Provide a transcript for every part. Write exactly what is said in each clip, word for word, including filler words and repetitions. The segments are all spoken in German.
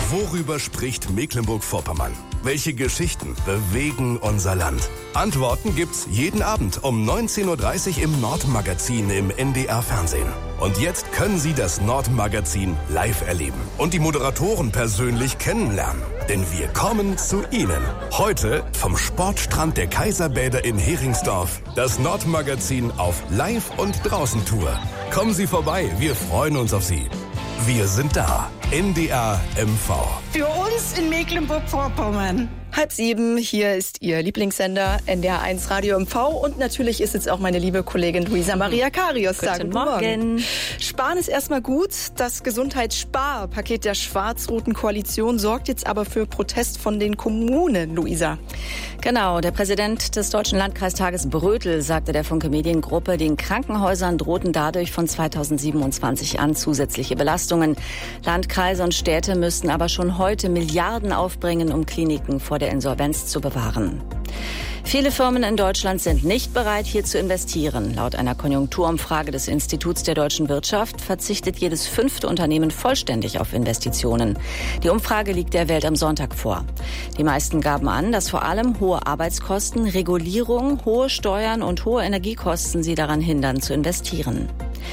Worüber spricht Mecklenburg-Vorpommern? Welche Geschichten bewegen unser Land? Antworten gibt's jeden Abend um neunzehn Uhr dreißig im Nordmagazin im N D R-Fernsehen. Und jetzt können Sie das Nordmagazin live erleben und die Moderatoren persönlich kennenlernen. Denn wir kommen zu Ihnen. Heute vom Sportstrand der Kaiserbäder in Heringsdorf. Das Nordmagazin auf Live- und Draußen-Tour. Kommen Sie vorbei, wir freuen uns auf Sie. Wir sind da. N D R M V. Für uns in Mecklenburg-Vorpommern. Halb sieben, hier ist Ihr Lieblingssender N D R eins Radio M V und natürlich ist jetzt auch meine liebe Kollegin Luisa Maria Karius da. Guten Morgen. Sparen ist erstmal gut. Das Gesundheitssparpaket der schwarz-roten Koalition sorgt jetzt aber für Protest von den Kommunen, Luisa. Genau, der Präsident des Deutschen Landkreistages Brötel sagte der Funke Mediengruppe, den Krankenhäusern drohten dadurch von zweitausendsiebenundzwanzig an zusätzliche Belastungen. Landkreise und Städte müssten aber schon heute Milliarden aufbringen, um Kliniken vor der Insolvenz zu bewahren. Viele Firmen in Deutschland sind nicht bereit, hier zu investieren. Laut einer Konjunkturumfrage des Instituts der deutschen Wirtschaft verzichtet jedes fünfte Unternehmen vollständig auf Investitionen. Die Umfrage liegt der Welt am Sonntag vor. Die meisten gaben an, dass vor allem hohe Arbeitskosten, Regulierung, hohe Steuern und hohe Energiekosten sie daran hindern, zu investieren.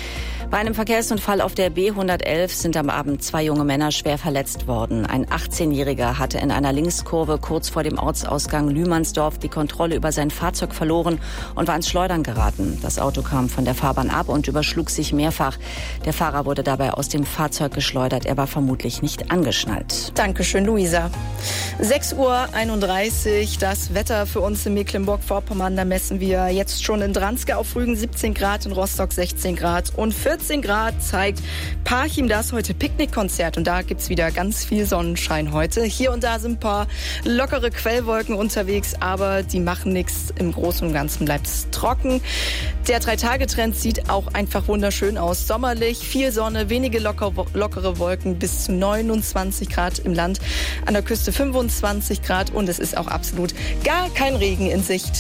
Bei einem Verkehrsunfall auf der B hundertelf sind am Abend zwei junge Männer schwer verletzt worden. Ein achtzehnjähriger hatte in einer Linkskurve kurz vor dem Ortsausgang Lühmannsdorf die Kontrolle über sein Fahrzeug verloren und war ins Schleudern geraten. Das Auto kam von der Fahrbahn ab und überschlug sich mehrfach. Der Fahrer wurde dabei aus dem Fahrzeug geschleudert. Er war vermutlich nicht angeschnallt. Dankeschön, Luisa. sechs Uhr einunddreißig, das Wetter für uns in Mecklenburg-Vorpommern. Da messen wir jetzt schon in Dranske auf Rügen siebzehn Grad, in Rostock sechzehn Grad und vierzehn Grad zeigt Parchim das heute Picknickkonzert und da gibt's wieder ganz viel Sonnenschein heute. Hier und da sind ein paar lockere Quellwolken unterwegs, aber die machen nichts. Im Großen und Ganzen bleibt's trocken. Der Drei-Tage-Trend sieht auch einfach wunderschön aus. Sommerlich, viel Sonne, wenige locker, lockere Wolken, bis zu neunundzwanzig Grad im Land. An der Küste fünfundzwanzig Grad und es ist auch absolut gar kein Regen in Sicht.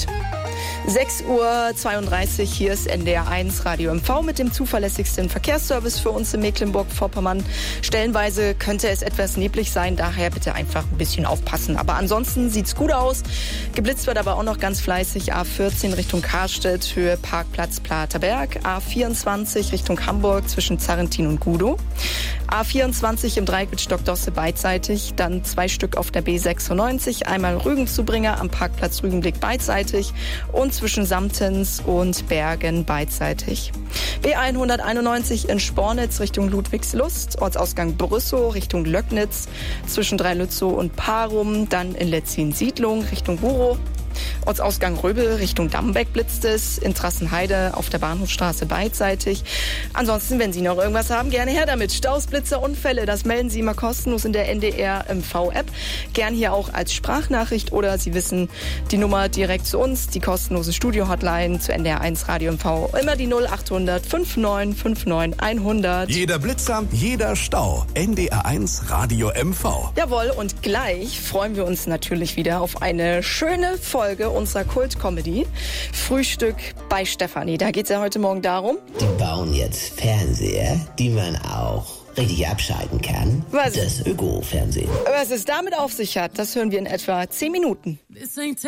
sechs Uhr zweiunddreißig, hier ist N D R eins Radio M V mit dem zuverlässigsten Verkehrsservice für uns in Mecklenburg-Vorpommern. Stellenweise könnte es etwas neblig sein, daher bitte einfach ein bisschen aufpassen. Aber ansonsten sieht's gut aus. Geblitzt wird aber auch noch ganz fleißig. A vierzehn Richtung Karstedt, Höhe Parkplatz Platerberg. A vierundzwanzig Richtung Hamburg zwischen Zarrentin und Gudow. A vierundzwanzig im Dreieck Stockdosse beidseitig. Dann zwei Stück auf der B sechsundneunzig. Einmal Rügenzubringer am Parkplatz Rügenblick beidseitig. Und zwischen Samtens und Bergen beidseitig. B hunderteinundneunzig in Spornitz Richtung Ludwigslust, Ortsausgang Brüssow Richtung Löcknitz, zwischen Dreilützow und Parum, dann in Letzin-Siedlung Richtung Burow. Ortsausgang Röbel Richtung Dambeck blitzt es, in Trassenheide auf der Bahnhofstraße beidseitig. Ansonsten, wenn Sie noch irgendwas haben, gerne her damit. Staus, Blitzer, Unfälle, das melden Sie immer kostenlos in der N D R M V-App. Gern hier auch als Sprachnachricht oder Sie wissen die Nummer direkt zu uns, die kostenlose Studio-Hotline zu N D R eins Radio M V. Immer die null achthundert neunundfünfzig neunundfünfzig hundert. Jeder Blitzer, jeder Stau. N D R eins Radio M V. Jawohl, und gleich freuen wir uns natürlich wieder auf eine schöne Folge unserer Kult-Comedy Frühstück bei Stefanie. Da geht es ja heute Morgen darum. Die bauen jetzt Fernseher, die man auch richtig abschalten kann. Was? Das Öko-Fernsehen. Was es damit auf sich hat, das hören wir in etwa zehn Minuten.